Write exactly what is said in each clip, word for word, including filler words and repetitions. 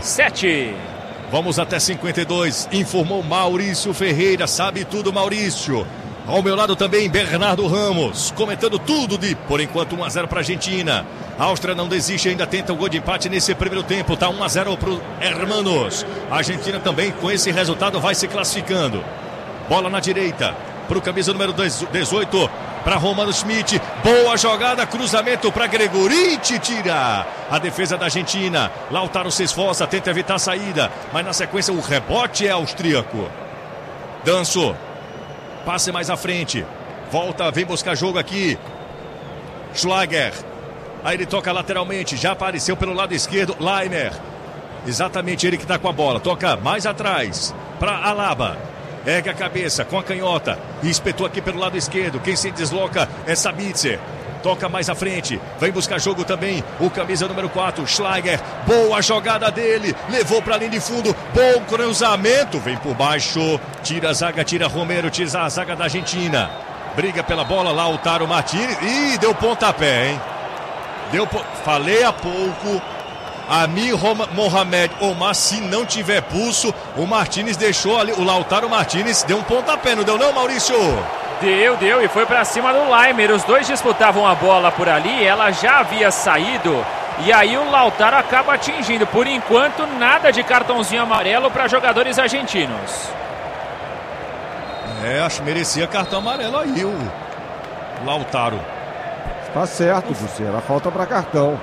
sete. Vamos até cinquenta e dois, informou Maurício Ferreira, sabe tudo, Maurício. Ao meu lado também Bernardo Ramos, comentando tudo de, por enquanto, um a zero para a Argentina. A Áustria não desiste, ainda tenta o gol de empate nesse primeiro tempo, tá um a zero para os hermanos. A Argentina também, com esse resultado, vai se classificando. Bola na direita, para o camisa número dezoito, para Romano Schmidt. Boa jogada, cruzamento para Gregoriti, tira a defesa da Argentina. Lautaro se esforça, tenta evitar a saída, mas na sequência o rebote é austríaco. Danço, passe mais à frente, volta, vem buscar jogo aqui. Schlager, aí ele toca lateralmente, já apareceu pelo lado esquerdo, Laimer. Exatamente ele que está com a bola, toca mais atrás para Alaba. Ergue a cabeça com a canhota e espetou aqui pelo lado esquerdo. Quem se desloca é Sabitzer. Toca mais à frente. Vem buscar jogo também o camisa número quatro, Schlager. Boa jogada dele. Levou para a linha de fundo. Bom cruzamento. Vem por baixo. Tira a zaga, tira Romero. Tira a zaga da Argentina. Briga pela bola. Lautaro Martínez. Ih, deu pontapé, hein? Deu po... Falei há pouco. Amir Mohamed Omar, se não tiver pulso, o Martínez deixou ali, o Lautaro Martínez deu um pontapé, não deu não, Maurício? Deu, deu, e foi pra cima do Laimer. Os dois disputavam a bola por ali, ela já havia saído, e aí o Lautaro acaba atingindo. Por enquanto, nada de cartãozinho amarelo para jogadores argentinos. É, acho que merecia cartão amarelo aí, o Lautaro. Tá certo, José, era falta para cartão.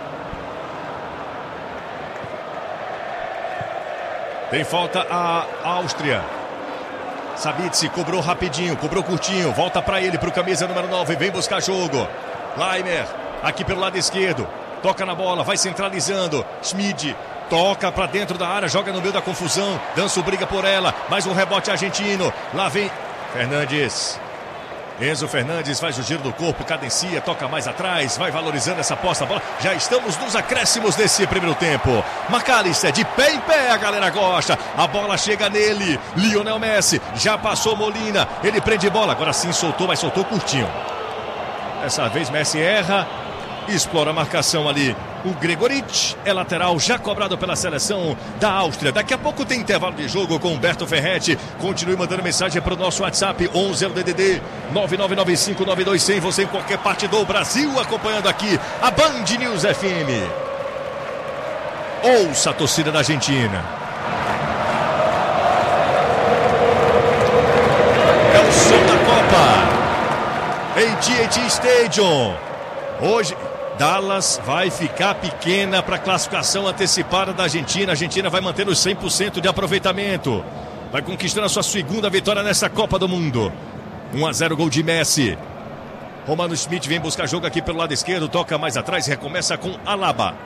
Tem falta a Áustria. Sabitzer cobrou rapidinho, cobrou curtinho. Volta para ele, para o camisa número nove. Vem buscar jogo. Laimer, aqui pelo lado esquerdo. Toca na bola, vai centralizando. Schmid, toca para dentro da área, joga no meio da confusão. Danço briga por ela. Mais um rebote argentino. Lá vem Fernandes. Enzo Fernandes faz o giro do corpo, cadencia, toca mais atrás, vai valorizando essa posse da bola. Já estamos nos acréscimos desse primeiro tempo. McAllister de pé em pé, a galera gosta. A bola chega nele. Lionel Messi já passou Molina. Ele prende bola, agora sim soltou, mas soltou curtinho. Dessa vez Messi erra, explora a marcação ali. O Gregoriti é lateral, já cobrado pela seleção da Áustria. Daqui a pouco tem intervalo de jogo com Humberto Ferretti. Continue mandando mensagem para o nosso WhatsApp onze é o D D D nove nove nove cinco nove dois zero zero. Você em qualquer parte do Brasil acompanhando aqui a Band News F M. Ouça a torcida da Argentina. É o som da Copa em T N T Stadium. Hoje Dallas vai ficar pequena para a classificação antecipada da Argentina. A Argentina vai manter os cem por cento de aproveitamento. Vai conquistando a sua segunda vitória nessa Copa do Mundo. um a zero, gol de Messi. Romano Schmidt vem buscar jogo aqui pelo lado esquerdo. Toca mais atrás e recomeça com Alaba.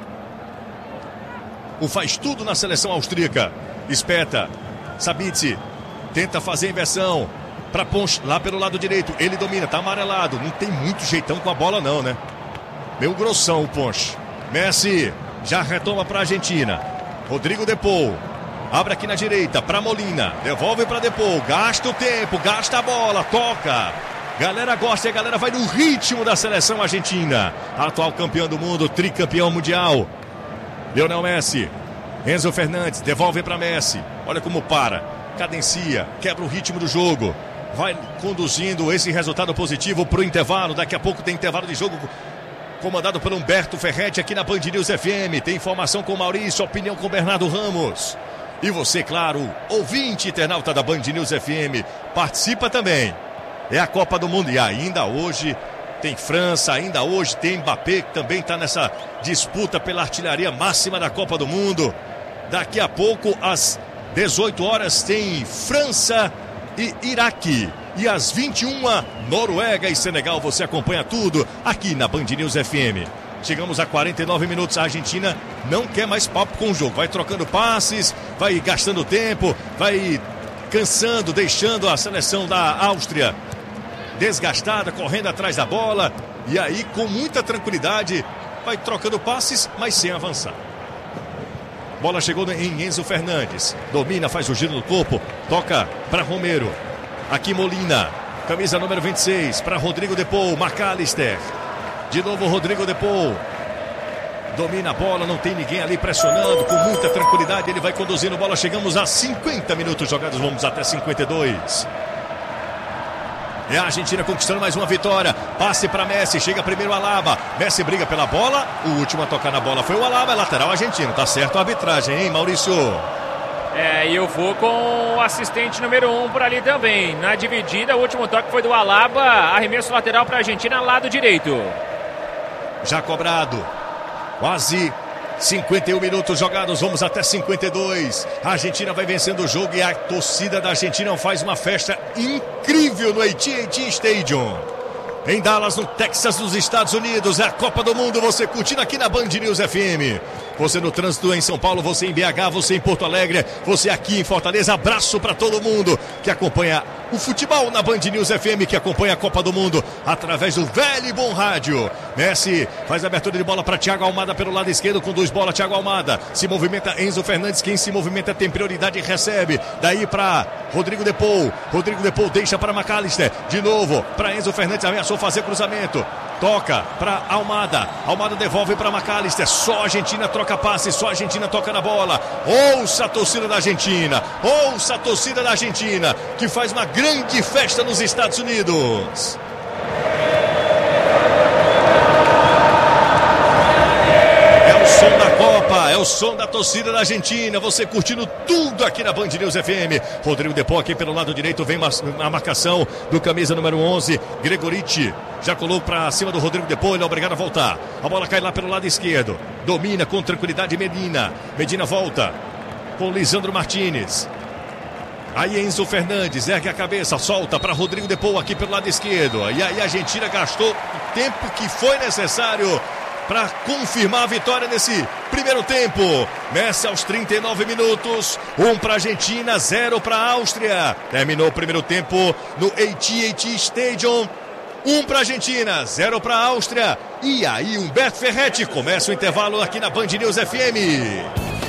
O faz tudo na seleção austríaca. Espeta. Sabitzer tenta fazer a inversão. Para Ponch, lá pelo lado direito. Ele domina, tá amarelado. Não tem muito jeitão com a bola não, né? Meio grossão o Ponch. Messi já retoma para a Argentina. Rodrigo De Paul abre aqui na direita para Molina. Devolve para De Paul. Gasta o tempo, gasta a bola, toca. Galera gosta e a galera vai no ritmo da seleção argentina. Atual campeão do mundo, tricampeão mundial. Lionel Messi. Enzo Fernandes devolve para Messi. Olha como para. Cadencia, quebra o ritmo do jogo. Vai conduzindo esse resultado positivo para o intervalo. Daqui a pouco tem intervalo de jogo comandado por Humberto Ferretti aqui na Band News F M. Tem informação com Maurício, opinião com Bernardo Ramos. E você, claro, ouvinte internauta da Band News F M, participa também. É a Copa do Mundo e ainda hoje tem França, ainda hoje tem Mbappé, que também está nessa disputa pela artilharia máxima da Copa do Mundo. Daqui a pouco, às dezoito horas, tem França e Iraque. E às vinte e uma, Noruega e Senegal. Você acompanha tudo aqui na Band News F M. Chegamos a quarenta e nove minutos. A Argentina não quer mais papo com o jogo. Vai trocando passes, vai gastando tempo, vai cansando, deixando a seleção da Áustria desgastada, correndo atrás da bola. E aí, com muita tranquilidade, vai trocando passes, mas sem avançar. Bola chegou em Enzo Fernandes. Domina, faz o giro no corpo. Toca para Romero. Aqui Molina, camisa número vinte e seis, para Rodrigo De Paul, McAllister. De novo Rodrigo De Paul. domina a bola, não tem ninguém ali pressionando, com muita tranquilidade, ele vai conduzindo bola, chegamos a cinquenta minutos jogados, vamos até cinquenta e dois. É a Argentina conquistando mais uma vitória, passe para Messi, chega primeiro o Alaba, Messi briga pela bola, o último a tocar na bola foi o Alaba, é lateral argentino, tá certo a arbitragem, hein, Maurício? É, e eu vou com o assistente número um por ali também. Na dividida, o último toque foi do Alaba. Arremesso lateral para a Argentina, lado direito. Já cobrado. Quase cinquenta e um minutos jogados, vamos até cinquenta e dois. A Argentina vai vencendo o jogo e a torcida da Argentina faz uma festa incrível no A T and T Stadium. Em Dallas, no Texas, nos Estados Unidos. É a Copa do Mundo, você curtindo aqui na Band News F M. Você no trânsito em São Paulo, você em B H, você em Porto Alegre, você aqui em Fortaleza. Abraço para todo mundo que acompanha o futebol na Band News F M, que acompanha a Copa do Mundo através do velho e bom rádio. Messi faz a abertura de bola para Thiago Almada pelo lado esquerdo, conduz bola Thiago Almada. Se movimenta Enzo Fernandes, quem se movimenta tem prioridade e recebe. Daí para Rodrigo De Paul. Rodrigo De Paul deixa para McAllister. De novo para Enzo Fernandes, ameaçou fazer cruzamento. Toca para Almada. Almada devolve para McAllister. Só a Argentina troca passe, só a Argentina toca na bola. Ouça a torcida da Argentina. Ouça a torcida da Argentina, que faz uma grande festa nos Estados Unidos. É o som da Copa, é o som da torcida da Argentina. Você curtindo tudo aqui na Band News F M. Rodrigo De Paul aqui pelo lado direito, vem a marcação do camisa número onze, Gregoriti. Já colou para cima do Rodrigo De Paul, ele é obrigado a voltar. A bola cai lá pelo lado esquerdo. Domina com tranquilidade Medina. Medina volta com Lisandro Martinez. Aí Enzo Fernandes ergue a cabeça, solta para Rodrigo De Paul aqui pelo lado esquerdo. E aí a Argentina gastou o tempo que foi necessário para confirmar a vitória nesse primeiro tempo. Messi aos trinta e nove minutos, um para a Argentina, zero para a Áustria. Terminou o primeiro tempo no A T and T Stadium. Um para a Argentina, zero para a Áustria. E aí Humberto Ferretti começa o intervalo aqui na Band News F M.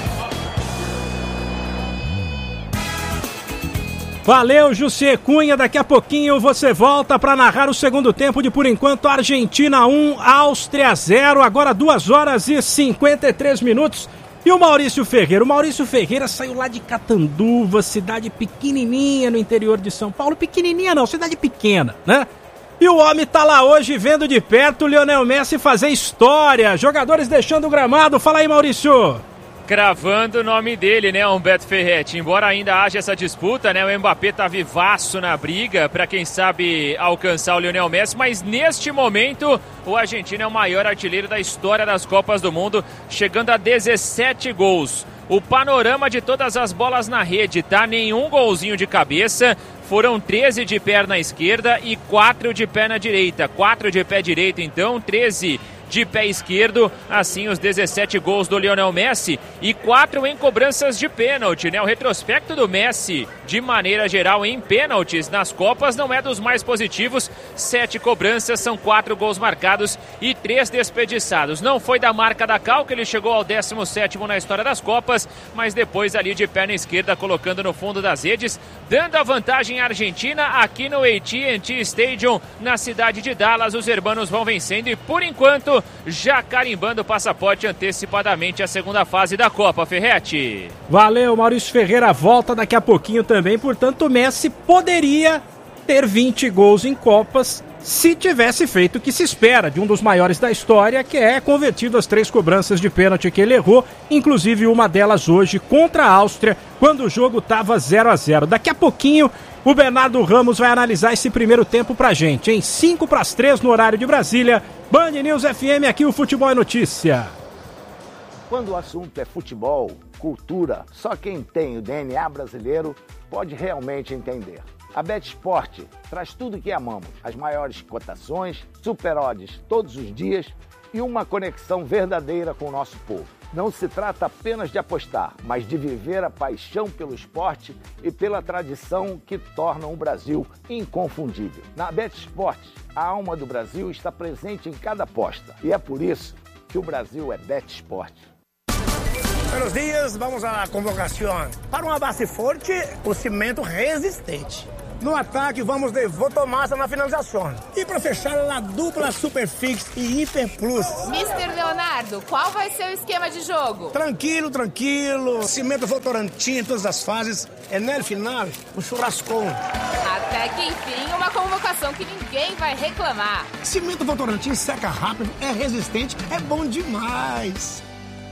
Valeu, José Cunha. Daqui a pouquinho você volta para narrar o segundo tempo de, por enquanto, Argentina um, Áustria zero. Agora duas horas e cinquenta e três minutos. E o Maurício Ferreira? O Maurício Ferreira saiu lá de Catanduva, cidade pequenininha no interior de São Paulo. Pequenininha não, cidade pequena, né? E o homem tá lá hoje vendo de perto o Lionel Messi fazer história. Jogadores deixando o gramado. Fala aí, Maurício. Cravando o nome dele, né, Humberto Ferretti. Embora ainda haja essa disputa, né, o Mbappé tá vivaço na briga para quem sabe alcançar o Lionel Messi, mas neste momento o argentino é o maior artilheiro da história das Copas do Mundo, chegando a dezessete gols. O panorama de todas as bolas na rede, tá? Nenhum golzinho de cabeça. Foram treze de perna esquerda e quatro de perna direita. quatro de pé direito, então, treze de pé esquerdo, assim os dezessete gols do Lionel Messi e quatro em cobranças de pênalti, né? O retrospecto do Messi, de maneira geral, em pênaltis nas Copas não é dos mais positivos. Sete cobranças, são quatro gols marcados e três desperdiçados. Não foi da marca da Cal que ele chegou ao décimo sétimo na história das Copas, mas depois ali de perna esquerda, colocando no fundo das redes, dando a vantagem à Argentina aqui no A T and T Stadium, na cidade de Dallas. Os hermanos vão vencendo e, por enquanto, já carimbando o passaporte antecipadamente a segunda fase da Copa, Ferretti. Valeu, Maurício Ferreira volta daqui a pouquinho também, portanto o Messi poderia ter vinte gols em Copas se tivesse feito o que se espera de um dos maiores da história, que é convertido as três cobranças de pênalti que ele errou, inclusive uma delas hoje contra a Áustria, quando o jogo estava zero a zero. Daqui a pouquinho o Bernardo Ramos vai analisar esse primeiro tempo pra gente, em cinco para as três no horário de Brasília. Band News F M, aqui o Futebol é Notícia. Quando o assunto é futebol, cultura, só quem tem o D N A brasileiro pode realmente entender. A BetSport traz tudo o que amamos, as maiores cotações, super odds todos os dias e uma conexão verdadeira com o nosso povo. Não se trata apenas de apostar, mas de viver a paixão pelo esporte e pela tradição que tornam o Brasil inconfundível. Na BetSport, a alma do Brasil está presente em cada aposta e é por isso que o Brasil é BetSport. Buenos dias, vamos à convocação. Para uma base forte, o cimento resistente. No ataque, vamos de Votomassa na finalização. E para fechar, a dupla Superfix e Hiper Plus. mister Leonardo, qual vai ser o esquema de jogo? Tranquilo, tranquilo. Cimento Votorantim em todas as fases. É no final, um churrascão. Até que enfim, uma convocação que ninguém vai reclamar. Cimento Votorantim seca rápido, é resistente, é bom demais.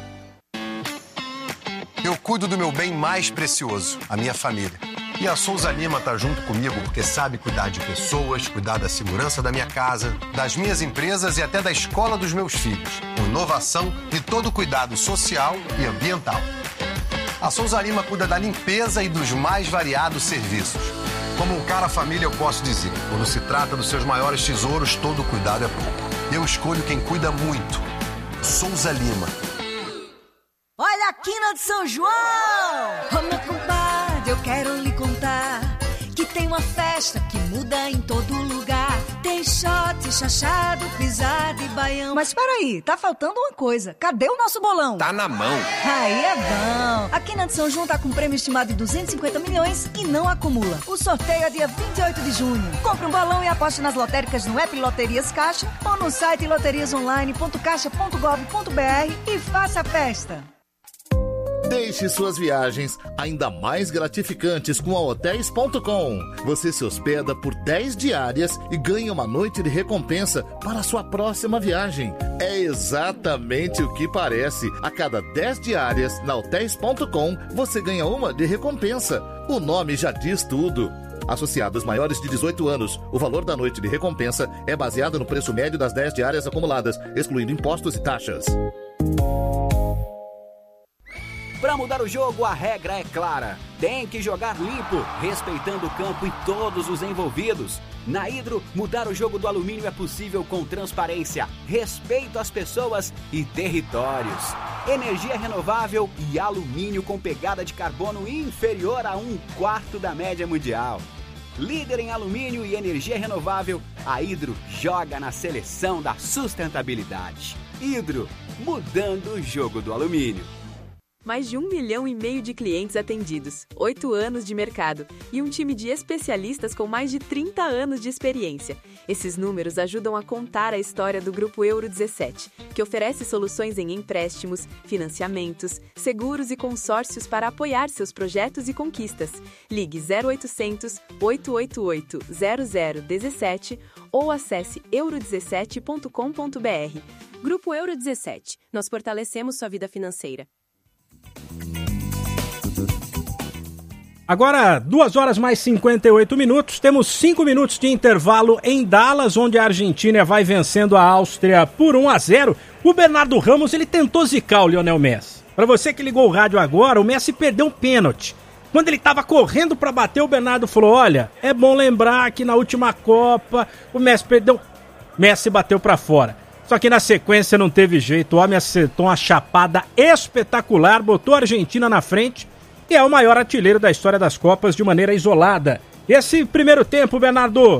Eu cuido do meu bem mais precioso, a minha família. E a Souza Lima tá junto comigo porque sabe cuidar de pessoas, cuidar da segurança da minha casa, das minhas empresas e até da escola dos meus filhos. Com inovação e todo cuidado social e ambiental. A Souza Lima cuida da limpeza e dos mais variados serviços. Como um cara família, eu posso dizer, quando se trata dos seus maiores tesouros, todo cuidado é pouco. Eu escolho quem cuida muito. Souza Lima. Olha a quina de São João! Ô meu compadre, eu quero lhe contar que tem uma festa que muda em todo lugar. Tem shot, chachado, pisada e baião. Mas peraí, tá faltando uma coisa. Cadê o nosso bolão? Tá na mão. Aí é bom. A quina de São João tá com um prêmio estimado de duzentos e cinquenta milhões e não acumula. O sorteio é dia vinte e oito de junho. Compre um balão e aposte nas lotéricas no app Loterias Caixa ou no site loterias online ponto caixa ponto gov ponto br e faça a festa. Deixe suas viagens ainda mais gratificantes com a hotéis ponto com. Você se hospeda por dez diárias e ganha uma noite de recompensa para a sua próxima viagem. É exatamente o que parece. A cada dez diárias na hotéis ponto com, você ganha uma de recompensa. O nome já diz tudo. Associados maiores de dezoito anos, o valor da noite de recompensa é baseado no preço médio das dez diárias acumuladas, excluindo impostos e taxas. Para mudar o jogo, a regra é clara. Tem que jogar limpo, respeitando o campo e todos os envolvidos. Na Hidro, mudar o jogo do alumínio é possível com transparência, respeito às pessoas e territórios. Energia renovável e alumínio com pegada de carbono inferior a um quarto da média mundial. Líder em alumínio e energia renovável, a Hidro joga na seleção da sustentabilidade. Hidro, mudando o jogo do alumínio. Mais de um milhão e meio de clientes atendidos, oito anos de mercado e um time de especialistas com mais de trinta anos de experiência. Esses números ajudam a contar a história do Grupo Euro dezessete, que oferece soluções em empréstimos, financiamentos, seguros e consórcios para apoiar seus projetos e conquistas. Ligue zero oitocentos, oito oito oito, zero zero um sete ou acesse euro dezessete ponto com ponto br. Grupo Euro dezessete. Nós fortalecemos sua vida financeira. Agora, duas horas mais cinquenta e oito minutos, temos cinco minutos de intervalo em Dallas, onde a Argentina vai vencendo a Áustria por um a zero. O Bernardo Ramos, ele tentou zicar o Lionel Messi. Para você que ligou o rádio agora, o Messi perdeu um pênalti. Quando ele estava correndo para bater, o Bernardo falou, olha, é bom lembrar que na última Copa o Messi perdeu... Messi bateu para fora. Só que na sequência não teve jeito, o homem acertou uma chapada espetacular, botou a Argentina na frente e é o maior artilheiro da história das Copas de maneira isolada. Esse primeiro tempo, Bernardo?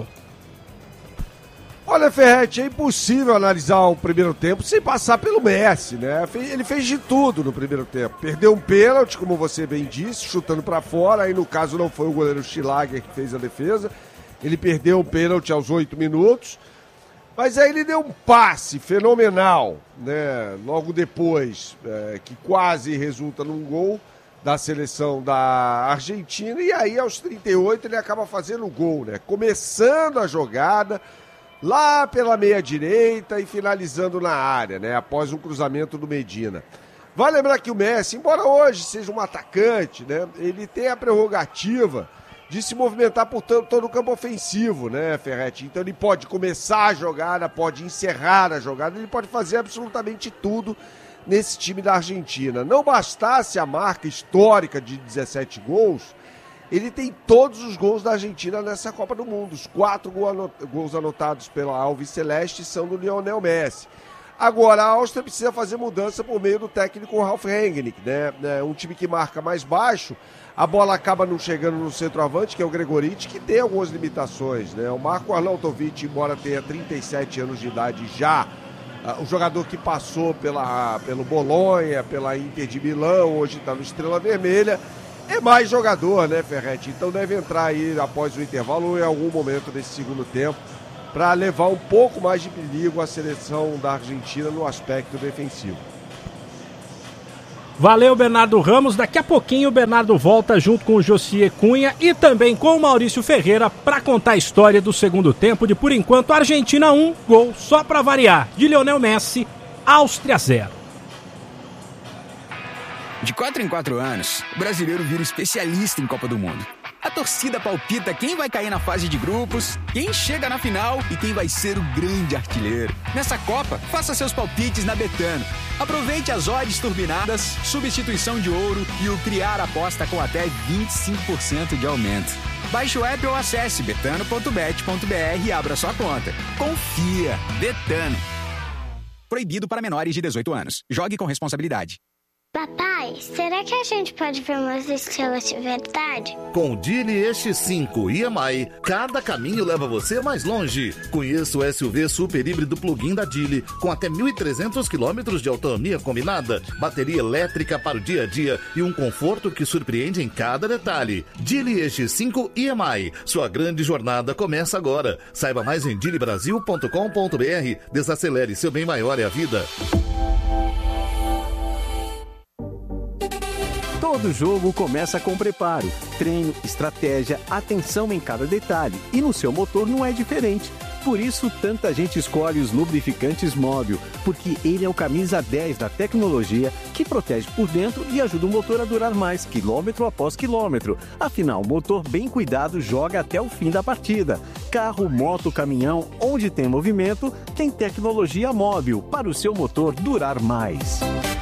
Olha, Ferretti, é impossível analisar o primeiro tempo sem passar pelo Messi, né? Ele fez de tudo no primeiro tempo. Perdeu um pênalti, como você bem disse, chutando para fora, aí no caso não foi o goleiro Schlager que fez a defesa. Ele perdeu um pênalti aos oito minutos. Mas aí ele deu um passe fenomenal, né? Logo depois, é, que quase resulta num gol da seleção da Argentina. E aí, aos trinta e oito, ele acaba fazendo o gol, né? Começando a jogada lá pela meia-direita e finalizando na área, né? Após um cruzamento do Medina. Vale lembrar que o Messi, embora hoje seja um atacante, né? Ele tem a prerrogativa de se movimentar por todo o campo ofensivo, né, Ferretti? Então ele pode começar a jogada, pode encerrar a jogada, ele pode fazer absolutamente tudo nesse time da Argentina. Não bastasse a marca histórica de dezessete gols, ele tem todos os gols da Argentina nessa Copa do Mundo. Os quatro gols anotados pela Alviceleste são do Lionel Messi. Agora, a Áustria precisa fazer mudança por meio do técnico Ralf Rangnick, né? Um time que marca mais baixo, a bola acaba não chegando no centroavante, que é o Gregoric, que tem algumas limitações, né? O Marco Arnautovic, embora tenha trinta e sete anos de idade já, uh, o jogador que passou pela, pelo Bolonha, pela Inter de Milão, hoje está no Estrela Vermelha, é mais jogador, né, Ferretti? Então deve entrar aí após o intervalo ou em algum momento desse segundo tempo para levar um pouco mais de perigo à seleção da Argentina no aspecto defensivo. Valeu, Bernardo Ramos. Daqui a pouquinho o Bernardo volta junto com o Josier Cunha e também com o Maurício Ferreira para contar a história do segundo tempo de, por enquanto, Argentina um, gol só para variar, de Lionel Messi, Áustria zero. De quatro em quatro anos, o brasileiro vira especialista em Copa do Mundo. A torcida palpita quem vai cair na fase de grupos, quem chega na final e quem vai ser o grande artilheiro. Nessa Copa, faça seus palpites na Betano. Aproveite as odds turbinadas, substituição de ouro e o criar aposta com até vinte e cinco por cento de aumento. Baixe o app ou acesse betano ponto bet ponto br e abra sua conta. Confia! Betano. Proibido para menores de dezoito anos. Jogue com responsabilidade. Papai, será que a gente pode ver umas estrelas de verdade? Com o Geely E X cinco e M I, cada caminho leva você mais longe. Conheça o S U V super híbrido plug-in da Geely, com até mil e trezentos quilômetros de autonomia combinada, bateria elétrica para o dia a dia e um conforto que surpreende em cada detalhe. Geely E X cinco e M I, sua grande jornada começa agora. Saiba mais em geely brasil ponto com ponto br. Desacelere, seu bem maior é a vida. Todo jogo começa com preparo, treino, estratégia, atenção em cada detalhe. E no seu motor não é diferente. Por isso, tanta gente escolhe os lubrificantes Móbil, porque ele é o camisa dez da tecnologia que protege por dentro e ajuda o motor a durar mais, quilômetro após quilômetro. Afinal, o motor bem cuidado joga até o fim da partida. Carro, moto, caminhão, onde tem movimento, tem tecnologia Móbil para o seu motor durar mais.